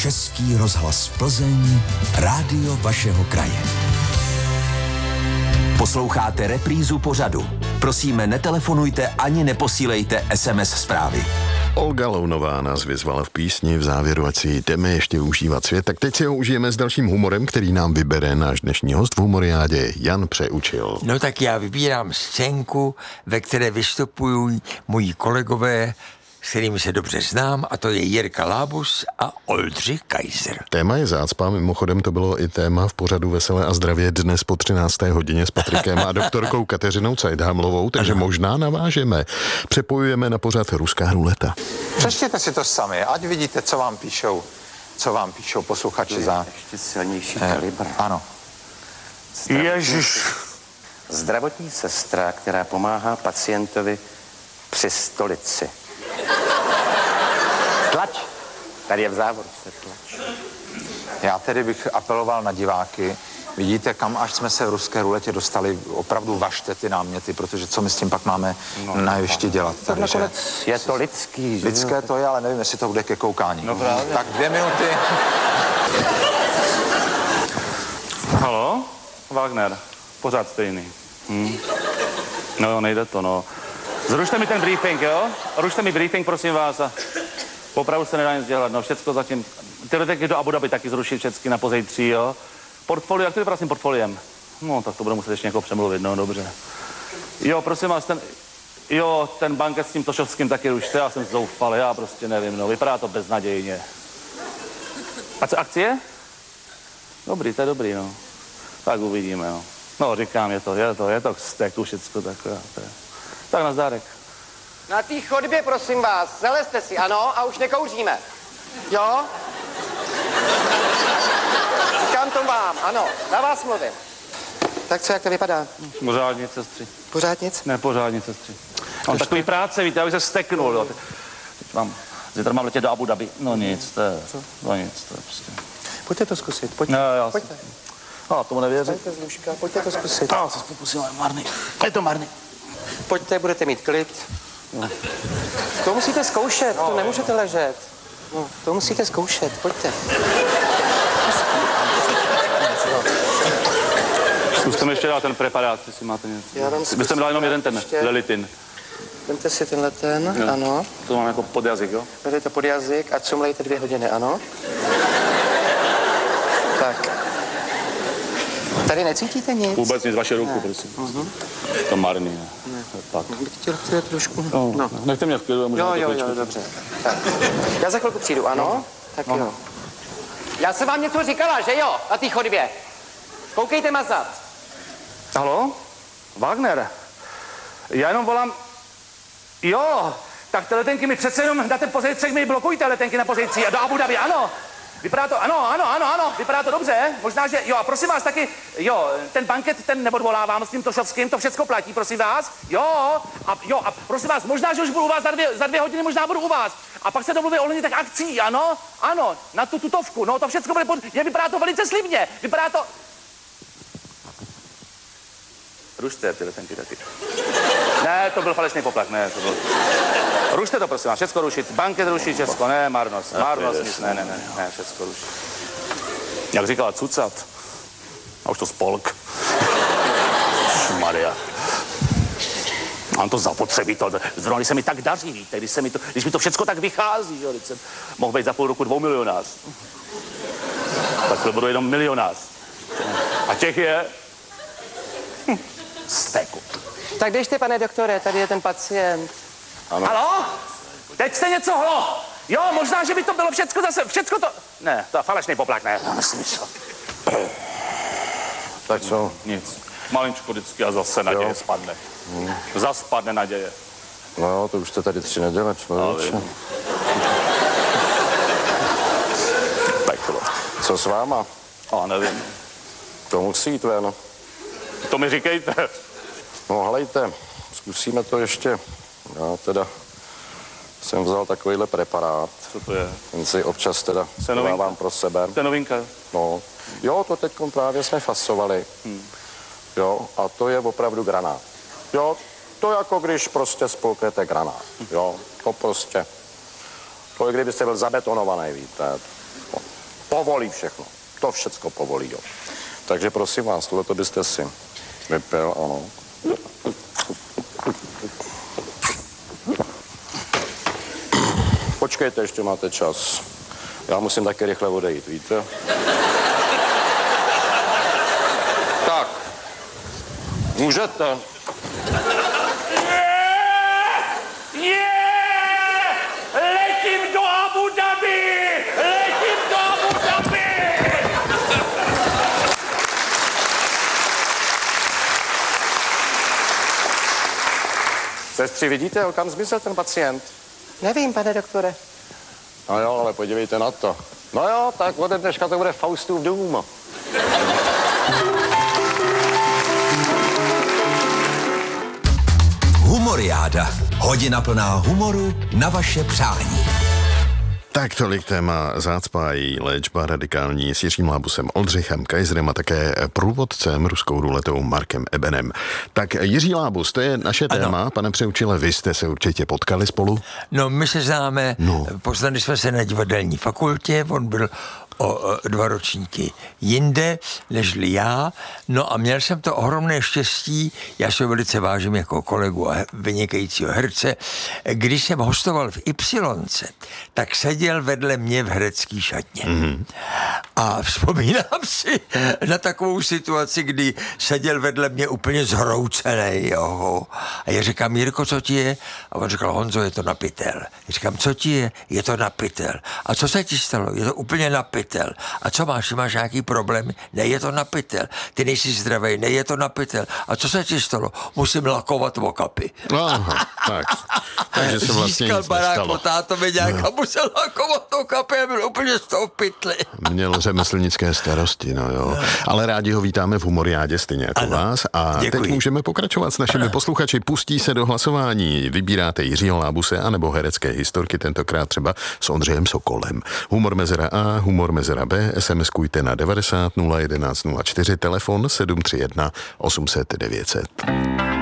Český rozhlas Plzeň, rádio vašeho kraje. Posloucháte reprízu pořadu. Prosíme, netelefonujte ani neposílejte SMS zprávy. Olga Lounová nás vyzvala v písni v závěru, ať si jdeme ještě užívat svět. Tak teď si ho užijeme s dalším humorem, který nám vybere náš dnešní host v humoriádě Jan Přeučil. No tak já vybírám scénku, ve které vystupují moji kolegové, s kterými se dobře znám, a to je Jirka Lábus a Oldřich Kaiser. Téma je zácpa, mimochodem to bylo i téma v pořadu Veselé a zdravě dnes po 13. hodině s Patrikem a doktorkou Kateřinou Cajdhamlovou, takže možná navážeme. Přepojujeme na pořad Ruská ruleta. Přečtěte si to sami, ať vidíte, co vám píšou posluchači za... Ještě silnější kalibr. Ano. Ježiš. Zdravotní sestra, která pomáhá pacientovi při stolici. Tlač. Tady je v závodu se tlač. Já tedy bych apeloval na diváky. Vidíte, kam až jsme se v ruské ruletě dostali, opravdu važte ty náměty, protože co my s tím pak máme na ještě dělat. Tak nakonec je to lidský, že? Lidské to je, ale nevím, jestli to bude ke koukání. No právě. Tak 2 minuty. Halo? Wagner. Pořád stejný. No, nejde to, no. Zrušte mi ten briefing, jo? Rušte mi briefing, prosím vás. A opravdu se nedá nic dělat, no, všecko zatím. Ty letenky do Abu Dhabi taky zrušit všecky na pozej 3, jo? Portfolio, jak to vypadá s tím portfoliem? No, tak to budu muset ještě někoho přemluvit, no, dobře. Jo, prosím vás, ten banket s tím Tošovským taky rušte, já jsem zoufal, já prostě nevím, no, vypadá to beznadějně. A co, akcie? Dobrý, to je dobrý, no. Tak uvidíme, no. No, říkám, je to k steku všecko takové, to je. Tak nazdárek. Na té chodbě, prosím vás, zalezte si, ano, a už nekouříme. Jo? Říkám to vám, ano, na vás mluvím. Tak co, jak to vypadá? Pořád nic, sestři. Pořád nic? Ne, pořád nic, sestři. Mám takový práce, víte, abych se steknul, jo. Zítra mám letět do Abu Dhabi. No nic, to je prostě. Pojďte to zkusit, pojďte. No, já pojďte. tomu nevěřím. Pojďte z lůžka, pojďte to zkusit. Já se pokusím, ale marný. Je to marný. Pojďte, budete mít klid. No. To musíte zkoušet, to nemůžete ležet. No, to musíte zkoušet, pojďte. Zkuste mi ještě dát ten preparát, jestli máte něco. Vy jste mi dal jenom jeden ten, Lelitin. Vemte si tenhle ten, no. Ano. To mám jako pod jazyk, jo? Dejte to pod jazyk a cumlejte 2 hodiny, ano? Tak. Tady necítíte nic? Vůbec nic, vaše ruku, prosím. To marný, ne. Tak. Chtěl trošku. No. Nechte mě v klidu, můžeme Jo, dobře. Tak. Já za chvilku přijdu, ano? No. Tak jo. Já jsem vám něco říkala, že jo? Na té chodbě. Koukejte mazat. Halo? Wagner? Já jenom volám... Jo, tak ty letenky mi přece jenom na ten pozej 3 mi blokujte letenky na pozej 3 a do Abu Dhabi, ano. Vypadá to, ano, vypadá to dobře. Možná, že, jo, a prosím vás taky, jo, ten banket, ten neodvolávám s tím Tošovským, to všecko platí, prosím vás. Jo, a prosím vás, možná, že už budu u vás za 2 hodiny, možná budu u vás. A pak se domluví ohledně tak akcí, ano, na tu tutovku, no, to všecko bude vypadá to velice slibně, vypadá to... Rušte ty letenky taky. Ne, to byl falešný poplach, ne, to byl... Rušte to, prosím vás, všecko rušit, banket rušit, všecko, ne, marnost, nic, ne, všecko rušit. Jak říkala cucat, a už to spolk. Maria. Mám to zapotřebí, zrovna když se mi tak daří, víte, když mi to všecko tak vychází, jo, když jsem mohl být za půl roku 2 milionář. Tak to budu jenom milionář. A těch je... Steku. Tak běžte, pane doktore, tady je ten pacient. Ano. Halo? Teď jste něco hlo? Jo, možná, že by to bylo všecko to... Ne, to je falešný poplach, ne, to nesmysl. Tak co? Nic. Malinčko vždycky a zase naděje spadne. Zas spadne naděje. No jo, to už jste tady 3 neděle, člověče. Peklo. Co s váma? Nevím. To musí jít ven. To mi říkejte. No hlejte, zkusíme to ještě. Já teda jsem vzal takovýhle preparát. Co to je? Ten si občas teda dávám pro sebe. To je novinka. No, jo, to teď právě jsme fasovali. Jo, a to je opravdu granát. Jo, to jako když prostě spolknete granát. Jo, to To i kdybyste byl zabetonovaný, víte. Povolí všechno. To všecko povolí, jo. Takže prosím vás, tohleto byste si vypil, ano. Počkejte, ještě máte čas. Já musím taky rychle odejít, víte? Tak. Můžete. Letím do Abu Dhabi! Letím do Abu Dhabi! Sestři, vidíte, kam zmizel ten pacient? Nevím, pane doktore. No jo, ale podívejte na to. No jo, tak ode dneška to bude Faustův dům. Humoriáda. Hodina plná humoru na vaše přání. Tak tolik téma zácpa a její léčba radikální s Jiřím Lábusem, Oldřichem Kaiserem a také průvodcem ruskou ruletou Markem Ebenem. Tak Jiří Lábus, to je naše téma. Pane Přeučile, vy jste se určitě potkali spolu? No, my se známe, poznali jsme se na divadelní fakultě, on byl o 2 ročníky jinde, nežli já. No a měl jsem to ohromné štěstí, já se velice vážím jako kolegu a vynikajícího herce. Když jsem hostoval v Ypsilonce, tak seděl vedle mě v herecký šatně. Mm-hmm. A vzpomínám si na takovou situaci, kdy seděl vedle mě úplně zhroucený. Jo. A já říkám, Jirko, co ti je? A on říkal, Honzo, je to na pytel. Já říkám, co ti je? Je to na pytel. A co se ti stalo? Je to úplně na pytel. A co máš? Máš nějaký problém? Ne, je to na pytel. Ty nejsi zdravý, ne, je to na pytel. A co se ti stalo? Musím lakovat okapy. Aha, tak. Takže se vlastně získal nic barák nestalo. po tátovi nějak a musel lakovat okapy a byl úplně z toho v pytli. Měl řemeslnické starosti, no jo. Ale rádi ho vítáme v Humoriádě stejně jako vás. A děkuji. teď můžeme pokračovat s našimi posluchači. Pustí se do hlasování. Vybíráte Jiřího Lábuse anebo herecké historky, tentokrát třeba s Ondřejem Sokolem. Humor mezera A, humor mezera B, SMS-kujte na 90 011 04, telefon 731 800 900.